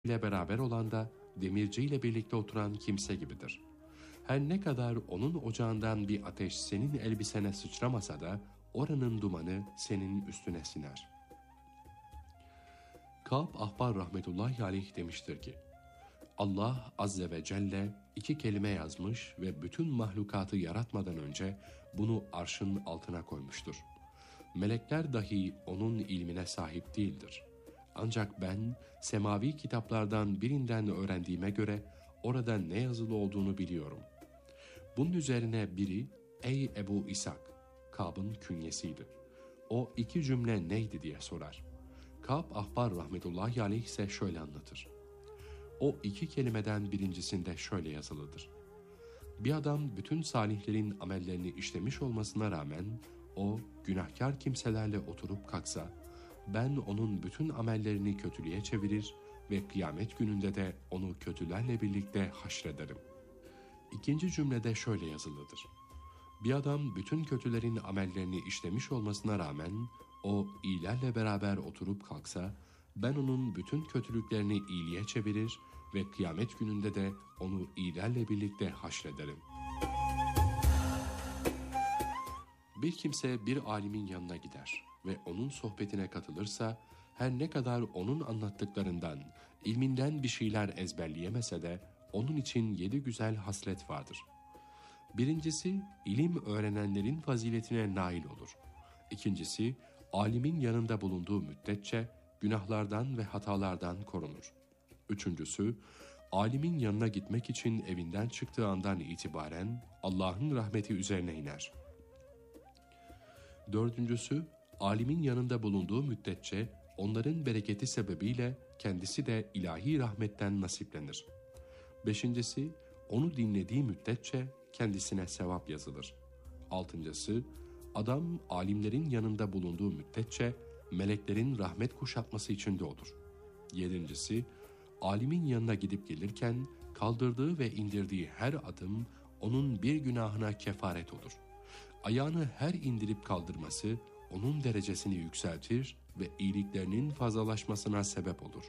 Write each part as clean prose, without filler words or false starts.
ile beraber olan da demirci ile birlikte oturan kimse gibidir. Her ne kadar onun ocağından bir ateş senin elbisene sıçramasa da oranın dumanı senin üstüne siner. Kâb Ahbar rahmetullahi aleyh demiştir ki, Allah azze ve celle iki kelime yazmış ve bütün mahlukatı yaratmadan önce bunu arşın altına koymuştur. Melekler dahi onun ilmine sahip değildir. Ancak ben semavi kitaplardan birinden öğrendiğime göre orada ne yazılı olduğunu biliyorum. Bunun üzerine biri, ey Ebu İshak, Kâb'ın künyesiydi. O iki cümle neydi diye sorar. Kâb Ahbar rahmetullahi aleyh ise şöyle anlatır. O iki kelimeden birincisinde şöyle yazılıdır. Bir adam bütün salihlerin amellerini işlemiş olmasına rağmen o günahkar kimselerle oturup kalksa, ben onun bütün amellerini kötülüğe çevirir ve kıyamet gününde de onu kötülerle birlikte haşrederim. İkinci cümlede şöyle yazılıdır. Bir adam bütün kötülerin amellerini işlemiş olmasına rağmen o iyilerle beraber oturup kalksa, ben onun bütün kötülüklerini iyiliğe çevirir ve kıyamet gününde de onu iyilerle birlikte haşrederim. Bir kimse bir alimin yanına gider ve onun sohbetine katılırsa, her ne kadar onun anlattıklarından, ilminden bir şeyler ezberleyemese de, onun için 7 güzel haslet vardır. Birincisi, ilim öğrenenlerin faziletine nail olur. İkincisi, alimin yanında bulunduğu müddetçe günahlardan ve hatalardan korunur. Üçüncüsü, alimin yanına gitmek için evinden çıktığı andan itibaren Allah'ın rahmeti üzerine iner. Dördüncüsü, alimin yanında bulunduğu müddetçe onların bereketi sebebiyle kendisi de ilahi rahmetten nasiplenir. Beşincisi, onu dinlediği müddetçe kendisine sevap yazılır. Altıncısı, adam alimlerin yanında bulunduğu müddetçe meleklerin rahmet kuşatması içinde olur. Yedincisi, alimin yanına gidip gelirken kaldırdığı ve indirdiği her adım onun bir günahına kefaret olur. Ayağını her indirip kaldırması onun derecesini yükseltir ve iyiliklerinin fazlalaşmasına sebep olur.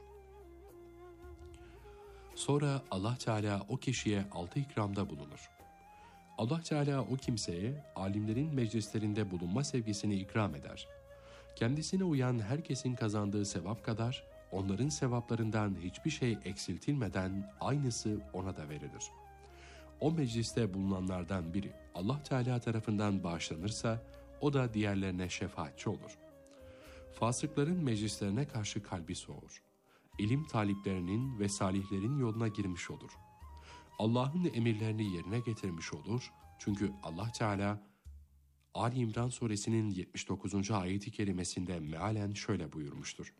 Sonra Allah Teala o kişiye 6 ikramda bulunur. Allah Teala o kimseye alimlerin meclislerinde bulunma sevgisini ikram eder. Kendisine uyan herkesin kazandığı sevap kadar onların sevaplarından hiçbir şey eksiltilmeden aynısı ona da verilir. O mecliste bulunanlardan biri Allah Teala tarafından bağışlanırsa o da diğerlerine şefaatçi olur. Fasıkların meclislerine karşı kalbi soğur. İlim taliplerinin ve salihlerin yoluna girmiş olur. Allah'ın emirlerini yerine getirmiş olur. Çünkü Allah Teala Ali İmran suresinin 79. ayet-i kerimesinde mealen şöyle buyurmuştur.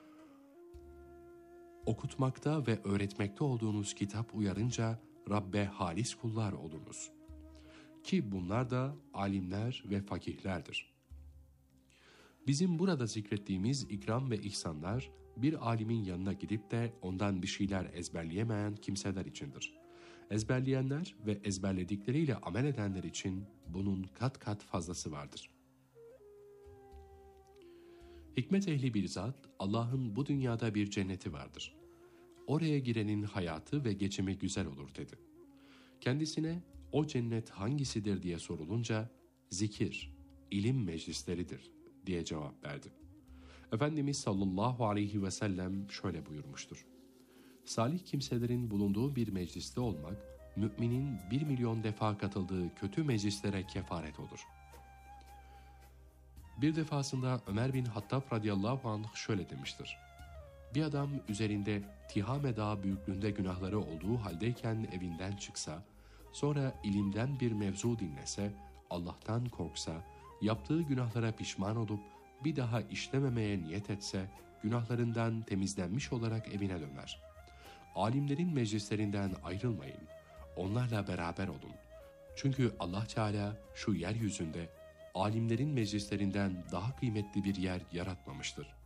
Okutmakta ve öğretmekte olduğunuz kitap uyarınca Rabbe halis kullar olunuz. Ki bunlar da alimler ve fakihlerdir. Bizim burada zikrettiğimiz ikram ve ihsanlar bir alimin yanına gidip de ondan bir şeyler ezberleyemeyen kimseler içindir. Ezberleyenler ve ezberledikleriyle amel edenler için bunun kat kat fazlası vardır. Hikmet ehli bir zat, Allah'ın bu dünyada bir cenneti vardır. Oraya girenin hayatı ve geçimi güzel olur dedi. Kendisine o cennet hangisidir diye sorulunca zikir, ilim meclisleridir diye cevap verdi. Efendimiz sallallahu aleyhi ve sellem şöyle buyurmuştur. Salih kimselerin bulunduğu bir mecliste olmak, müminin 1 milyon defa katıldığı kötü meclislere kefaret olur. Bir defasında Ömer bin Hattab radıyallahu anh şöyle demiştir. Bir adam üzerinde Tihame Dağı büyüklüğünde günahları olduğu haldeyken evinden çıksa, sonra ilimden bir mevzu dinlese, Allah'tan korksa, yaptığı günahlara pişman olup bir daha işlememeye niyet etse, günahlarından temizlenmiş olarak evine döner. Alimlerin meclislerinden ayrılmayın, onlarla beraber olun. Çünkü Allah Teala şu yeryüzünde alimlerin meclislerinden daha kıymetli bir yer yaratmamıştır.